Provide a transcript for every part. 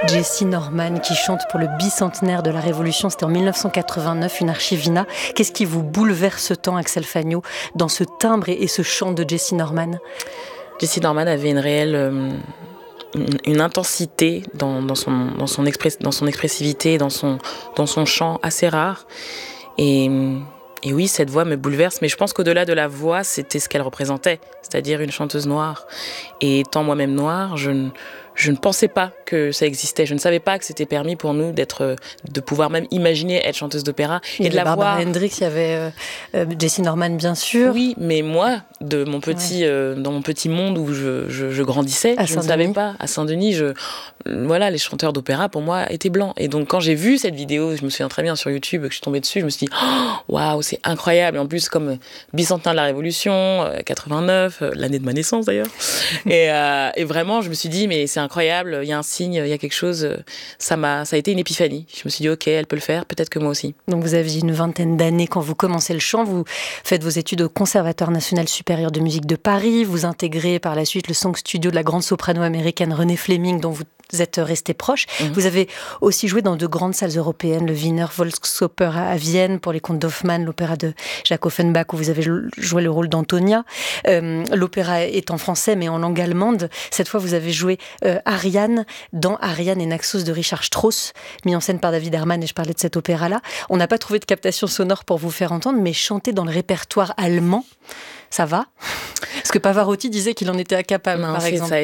Jessye Norman qui chante pour le bicentenaire de la Révolution, c'était en 1989, une archivina. Qu'est-ce qui vous bouleverse tant, Axel Fagnaud, dans ce timbre et ce chant de Jessye Norman ? Jessye Norman avait une réelle une intensité dans son expressivité, dans son chant assez rare. Et oui, cette voix me bouleverse, mais je pense qu'au-delà de la voix, c'était ce qu'elle représentait, c'est-à-dire une chanteuse noire. Et étant moi-même noire, je ne pensais pas que ça existait. Je ne savais pas que c'était permis pour nous de pouvoir même imaginer être chanteuse d'opéra et de la voir. Barbara Hendricks, il y avait Jessye Norman, bien sûr. Oui, mais moi, dans mon petit monde où je grandissais, je ne savais pas. À Saint-Denis, les chanteurs d'opéra, pour moi, étaient blancs. Et donc, quand j'ai vu cette vidéo, je me souviens très bien sur YouTube, que je suis tombée dessus, je me suis dit, waouh, c'est incroyable. Et en plus, comme bicentenaire de la Révolution, 89, l'année de ma naissance d'ailleurs. Et vraiment, je me suis dit, mais c'est incroyable, il y a un signe, il y a quelque chose. Ça a été une épiphanie. Je me suis dit, ok, elle peut le faire, peut-être que moi aussi. Donc vous aviez une vingtaine d'années quand vous commencez le chant, vous faites vos études au Conservatoire national supérieur de musique de Paris, vous intégrez par la suite le Song Studio de la grande soprano américaine Renée Fleming, dont vous êtes resté proche. Vous avez aussi joué dans de grandes salles européennes, le Wiener Volksoper à Vienne, pour les contes d'Hoffmann, l'opéra de Jacques Offenbach, où vous avez joué le rôle d'Antonia. L'opéra est en français, mais en langue allemande. Cette fois, vous avez joué Ariane dans Ariane et Naxos de Richard Strauss, mis en scène par David Herman, et je parlais de cet opéra-là. On n'a pas trouvé de captation sonore pour vous faire entendre, mais chanter dans le répertoire allemand, ça va ? Parce que Pavarotti disait qu'il en était incapable, par exemple. Ça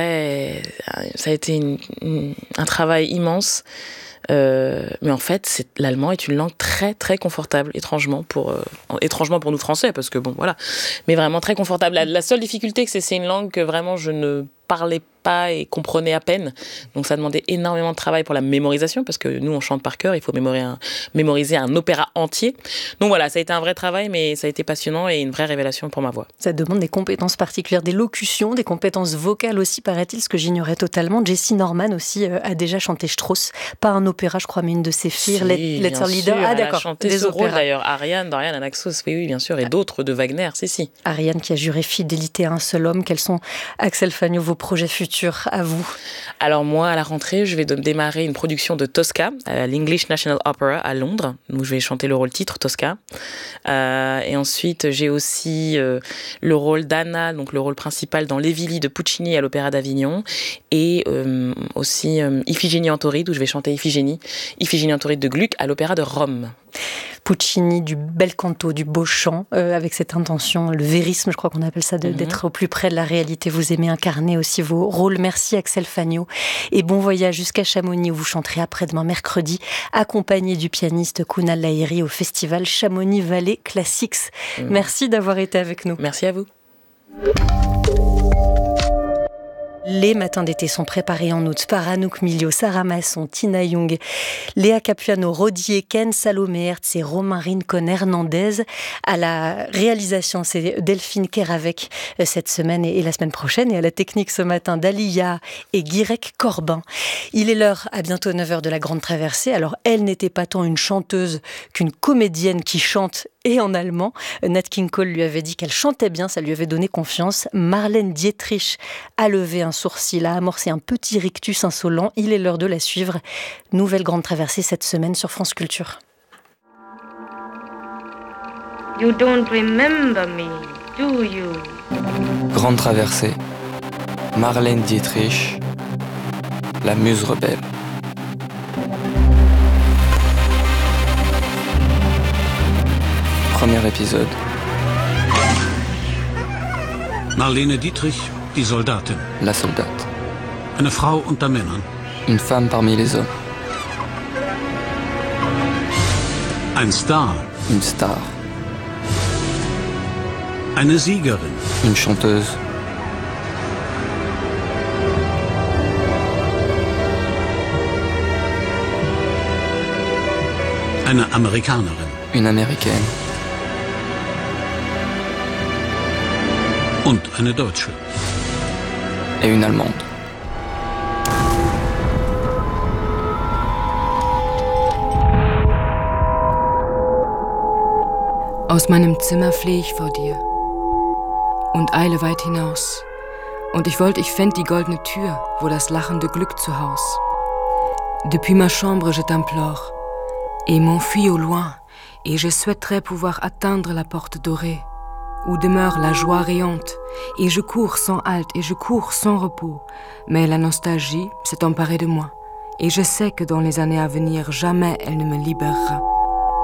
a été un travail immense. Mais en fait, l'allemand est une langue très très confortable, étrangement pour nous Français, parce que bon, voilà. Mais vraiment très confortable. La seule difficulté, c'est une langue que vraiment je ne parlais pas et comprenais à peine. Donc ça demandait énormément de travail pour la mémorisation, parce que nous, on chante par cœur, il faut mémoriser un opéra entier. Donc voilà, ça a été un vrai travail, mais ça a été passionnant et une vraie révélation pour ma voix. Ça demande des compétences particulières, des locutions, des compétences vocales aussi, paraît-il, ce que j'ignorais totalement. Jessye Norman aussi a déjà chanté Strauss, pas un opéra, je crois, mais une de ses filles, Let's Leader. Ah d'accord, elle a chanté des rôles d'ailleurs, Ariane, Dorian, Anaxos, oui, bien sûr, et d'autres de Wagner, si. Ariane qui a juré fidélité à un seul homme. Quels sont, Axel Fagnaud, vos projets futurs à vous? Alors moi, à la rentrée, je vais démarrer une production de Tosca, à l'English National Opera à Londres, où je vais chanter le rôle titre, Tosca. Et ensuite, j'ai aussi le rôle d'Anna, donc le rôle principal dans L'Évili de Puccini à l'Opéra d'Avignon, et aussi Iphigénie en Tauride, où je vais chanter Iphigénie en Tauride de Gluck à l'Opéra de Rome. Puccini, du bel canto, du beau chant, avec cette intention, le vérisme, je crois qu'on appelle ça, d'être au plus près de la réalité. Vous aimez incarner aussi vos rôles. Merci Axel Fagnaud. Et bon voyage jusqu'à Chamonix, où vous chanterez après-demain mercredi, accompagné du pianiste Kunal Lahiri au festival Chamonix Valley Classics. Merci d'avoir été avec nous. Merci à vous. Les matins d'été sont préparés en août par Anouk Milio, Sarah Masson, Tina Young, Léa Capuano, Rodier, Ken, Salomé Hertz et Romain Rincon Hernandez. À la réalisation, c'est Delphine Keravec cette semaine et la semaine prochaine. Et à la technique ce matin, Dalia et Guirec Corbin. Il est l'heure, à bientôt 9h, de la Grande Traversée. Alors, elle n'était pas tant une chanteuse qu'une comédienne qui chante et en allemand. Nat King Cole lui avait dit qu'elle chantait bien, ça lui avait donné confiance. Marlène Dietrich a levé un sourcil, a amorcé un petit rictus insolent. Il est l'heure de la suivre. Nouvelle Grande Traversée cette semaine sur France Culture. You don't remember me, do you? Grande Traversée, Marlène Dietrich, la muse rebelle. Premier épisode. Marlene Dietrich, die Soldatin. La soldate. Eine Frau unter Männern. Une femme parmi les hommes. Ein Star. Une star. Eine Siegerin. Une chanteuse. Eine Amerikanerin. Une américaine. Und eine Deutsche. Et une allemande. Aus meinem Zimmer flehe ich vor dir und eile weit hinaus. Und ich wollte, ich fänd die goldene Tür, wo das lachende Glück zu Haus. Depuis ma chambre, je t'implore et m'enfuis au loin, et je souhaiterais pouvoir atteindre la porte dorée où demeure la joie rayante, et je cours sans halte et je cours sans repos, mais la nostalgie s'est emparée de moi, et je sais que dans les années à venir, jamais elle ne me libérera.